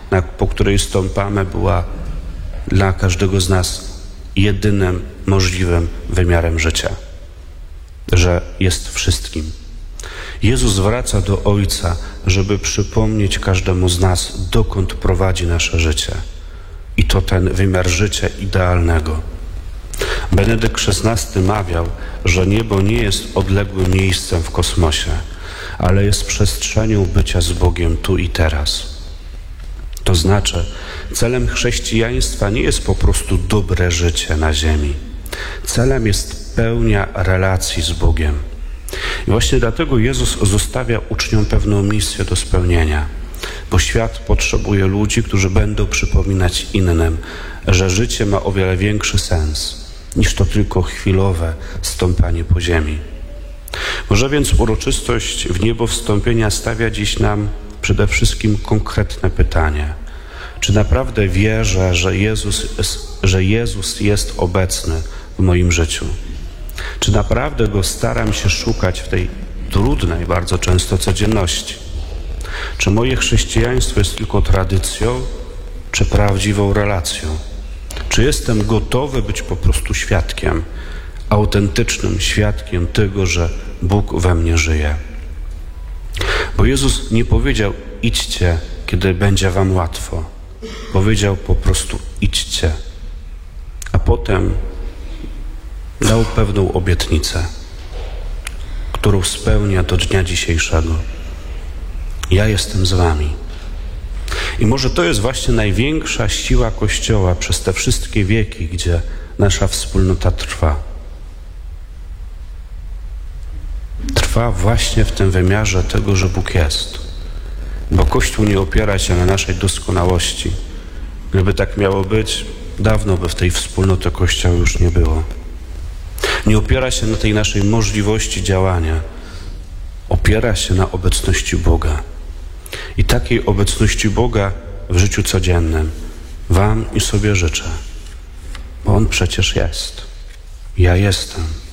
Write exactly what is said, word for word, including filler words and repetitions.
na, po której stąpamy, była dla każdego z nas jedynym możliwym wymiarem życia, że jest wszystkim. Jezus wraca do Ojca, żeby przypomnieć każdemu z nas, dokąd prowadzi nasze życie. I to ten wymiar życia idealnego. Benedykt szesnasty mawiał, że niebo nie jest odległym miejscem w kosmosie, ale jest przestrzenią bycia z Bogiem tu i teraz. To znaczy, celem chrześcijaństwa nie jest po prostu dobre życie na ziemi. Celem jest pełnia relacji z Bogiem. I właśnie dlatego Jezus zostawia uczniom pewną misję do spełnienia, bo świat potrzebuje ludzi, którzy będą przypominać innym, że życie ma o wiele większy sens niż to tylko chwilowe stąpanie po ziemi. Może więc uroczystość w niebo wstąpienia stawia dziś nam przede wszystkim konkretne pytanie. Czy naprawdę wierzę, że Jezus, że Jezus jest obecny w moim życiu? Czy naprawdę Go staram się szukać w tej trudnej bardzo często codzienności? Czy moje chrześcijaństwo jest tylko tradycją, czy prawdziwą relacją? Czy jestem gotowy być po prostu świadkiem, autentycznym świadkiem tego, że Bóg we mnie żyje? Bo Jezus nie powiedział: idźcie, kiedy będzie wam łatwo. Powiedział po prostu: idźcie. A potem dał pewną obietnicę, którą spełnia do dnia dzisiejszego. Ja jestem z wami. I może to jest właśnie największa siła Kościoła przez te wszystkie wieki, gdzie nasza wspólnota trwa. Trwa właśnie w tym wymiarze tego, że Bóg jest. Bo Kościół nie opiera się na naszej doskonałości. Gdyby tak miało być, dawno by w tej wspólnoty Kościoła już nie było. Nie opiera się na tej naszej możliwości działania. Opiera się na obecności Boga. I takiej obecności Boga w życiu codziennym wam i sobie życzę. Bo On przecież jest. Ja jestem.